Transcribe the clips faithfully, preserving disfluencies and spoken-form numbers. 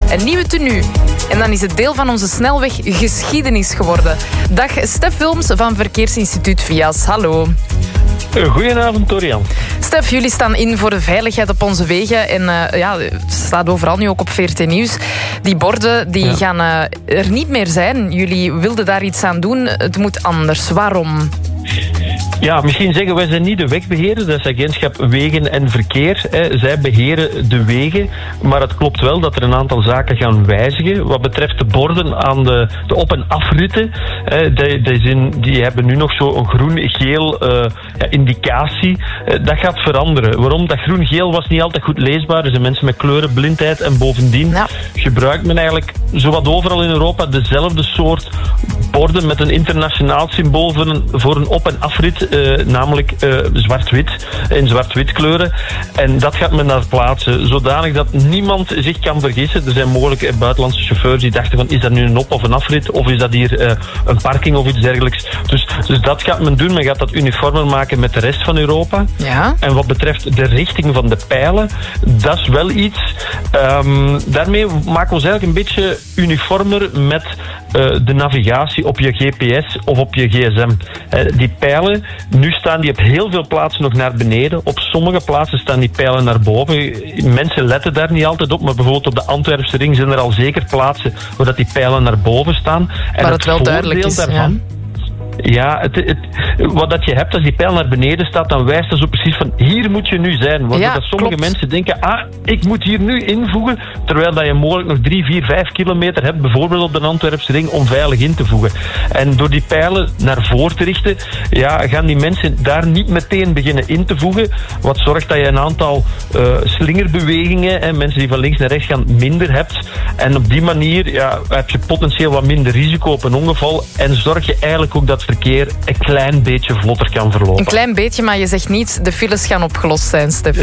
een nieuwe tenue. En dan is het deel van onze snelweg geschiedenis geworden. Dag Stef Wilms van Verkeersinstituut Vias. Hallo. Goedenavond, Dorian. Stef, jullie staan in voor de veiligheid op onze wegen. En uh, ja, het staat overal nu ook op V R T Nieuws. Die borden die ja. gaan uh, er niet meer zijn. Jullie wilden daar iets aan doen. Het moet anders. Waarom? Ja, misschien zeggen wij zijn niet de wegbeheerder, dat is agentschap Wegen en Verkeer. Hè. Zij beheren de wegen, maar het klopt wel dat er een aantal zaken gaan wijzigen. Wat betreft de borden aan de, de op- en afritten, hè, die, die, zijn, die hebben nu nog zo'n groen-geel uh, ja, indicatie. Uh, dat gaat veranderen. Waarom? Dat groen-geel was niet altijd goed leesbaar. Er zijn mensen met kleurenblindheid en bovendien ja. gebruikt men eigenlijk zowat overal in Europa dezelfde soort borden met een internationaal symbool voor een, voor een op- en afrit. Uh, namelijk uh, zwart-wit, in zwart-wit kleuren. En dat gaat men daar plaatsen, zodanig dat niemand zich kan vergissen. Er zijn mogelijk buitenlandse chauffeurs die dachten van, is dat nu een op- of een afrit, of is dat hier uh, een parking of iets dergelijks. Dus, dus dat gaat men doen. Men gaat dat uniformer maken met de rest van Europa. Ja. En wat betreft de richting van de pijlen, dat is wel iets. Um, daarmee maken we ons eigenlijk een beetje uniformer met uh, de navigatie op je G P S of op je gsm. Uh, die pijlen, nu staan die op heel veel plaatsen nog naar beneden. Op sommige plaatsen staan die pijlen naar boven. Mensen letten daar niet altijd op, maar bijvoorbeeld op de Antwerpse ring zijn er al zeker plaatsen waar dat die pijlen naar boven staan. En maar het, het wel duidelijk is, daarvan, ja. Ja, het, het, wat dat je hebt, als die pijl naar beneden staat, dan wijst dat zo precies van, hier moet je nu zijn. Want ja, dat sommige klopt. mensen denken, ah, ik moet hier nu invoegen, terwijl dat je mogelijk nog drie, vier, vijf kilometer hebt, bijvoorbeeld op de Antwerpse ring, om veilig in te voegen. En door die pijlen naar voren te richten, ja, gaan die mensen daar niet meteen beginnen in te voegen, wat zorgt dat je een aantal uh, slingerbewegingen, en mensen die van links naar rechts gaan, minder hebt. En op die manier ja, heb je potentieel wat minder risico op een ongeval en zorg je eigenlijk ook dat verkeer een klein beetje vlotter kan verlopen. Een klein beetje, maar je zegt niet de files gaan opgelost zijn, Stef.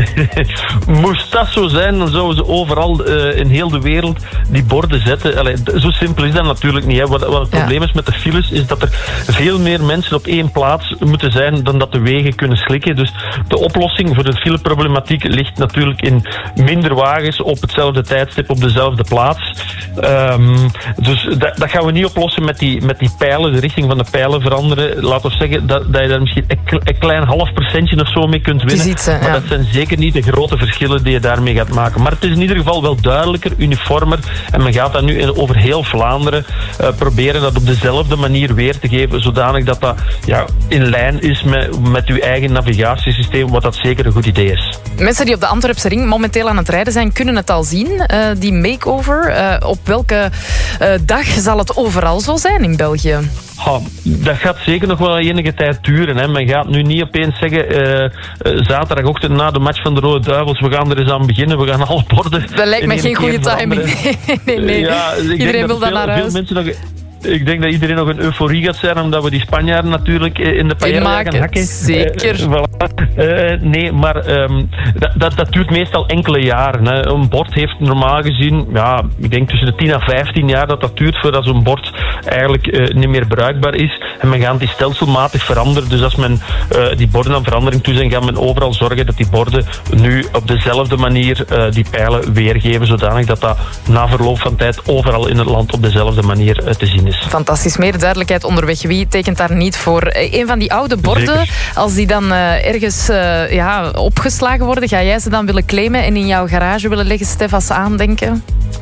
Moest dat zo zijn, dan zouden ze overal uh, in heel de wereld die borden zetten. Allee, zo simpel is dat natuurlijk niet. Hè. Wat, wat het ja. probleem is met de files, is dat er veel meer mensen op één plaats moeten zijn dan dat de wegen kunnen slikken. Dus de oplossing voor de fileproblematiek ligt natuurlijk in minder wagens op hetzelfde tijdstip op dezelfde plaats. Um, dus dat, dat gaan we niet oplossen met die, met die pijlen, de richting van de pijlen veranderen. Laten we zeggen dat, dat je daar misschien een, een klein half procentje of zo mee kunt winnen. Iets, maar ja. dat zijn zeker niet de grote verschillen die je daarmee gaat maken. Maar het is in ieder geval wel duidelijker, uniformer. En men gaat dat nu over heel Vlaanderen uh, proberen dat op dezelfde manier weer te geven, zodanig dat dat ja, in lijn is met, met uw eigen navigatiesysteem, wat dat zeker een goed idee is. Mensen die op de Antwerpse ring momenteel aan het rijden zijn, kunnen het al zien, uh, die makeover. Uh, op welke uh, dag zal het overal zo zijn in België? Ha, dat gaat zeker nog wel enige tijd duren. Hè. Men gaat nu niet opeens zeggen, uh, uh, zaterdagochtend na de match van de Rode Duivels, we gaan er eens aan beginnen, we gaan alle borden... Dat lijkt me geen goede timing. Nee, nee, nee. Ja, iedereen wil dan naar huis. Veel mensen nog... Ik denk dat iedereen nog een euforie gaat zijn, omdat we die Spanjaarden natuurlijk in de paella gaan hakken. Zeker. Uh, voilà. uh, nee, maar um, dat, dat, dat duurt meestal enkele jaren. Hè. Een bord heeft normaal gezien, ja, ik denk tussen de tien à vijftien jaar dat dat duurt voordat zo'n bord eigenlijk uh, niet meer bruikbaar is. En men gaat die stelselmatig veranderen. Dus als men uh, die borden aan verandering toe zijn, gaat men overal zorgen dat die borden nu op dezelfde manier uh, die pijlen weergeven, zodanig dat dat na verloop van tijd overal in het land op dezelfde manier uh, te zien is. Fantastisch. Meer duidelijkheid onderweg. Wie tekent daar niet voor? Een van die oude borden, zeker. Als die dan uh, ergens uh, ja, opgeslagen worden, ga jij ze dan willen claimen en in jouw garage willen leggen, Stef, als ze aandenken?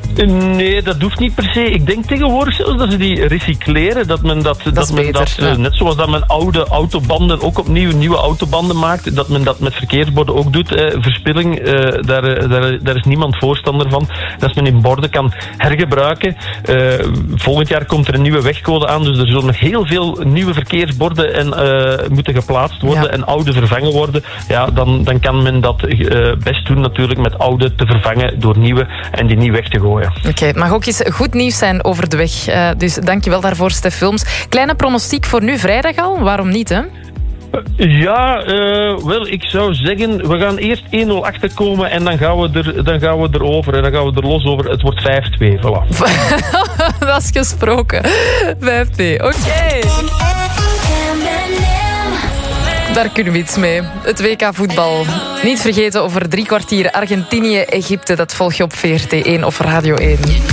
Nee, dat hoeft niet per se. Ik denk tegenwoordig zelfs dat ze die recycleren. Dat men dat, dat, dat men beter, dat ja. net zoals dat men oude autobanden ook opnieuw nieuwe autobanden maakt, dat men dat met verkeersborden ook doet. Eh, verspilling, eh, daar, daar, daar is niemand voorstander van. Dat men in borden kan hergebruiken. Eh, volgend jaar komt er een nieuwe wegcode aan, dus er zullen nog heel veel nieuwe verkeersborden en, uh, moeten geplaatst worden ja. en oude vervangen worden. Ja, dan, dan kan men dat uh, best doen natuurlijk met oude te vervangen door nieuwe en die niet weg te gooien. Oké, okay, het mag ook eens goed nieuws zijn over de weg. Uh, dus dankjewel daarvoor, Stef Wilms. Kleine pronostiek voor nu, vrijdag al? Waarom niet, hè? Ja, uh, wel, ik zou zeggen, we gaan eerst één nul achterkomen en dan gaan we er, dan gaan we erover en dan gaan we er los over. Het wordt vijf twee, voilà. Dat is gesproken. vijf twee, oké. Okay. Daar kunnen we iets mee. Het W K voetbal. Niet vergeten over drie kwartier Argentinië, Egypte. Dat volg je op V R T één of Radio één.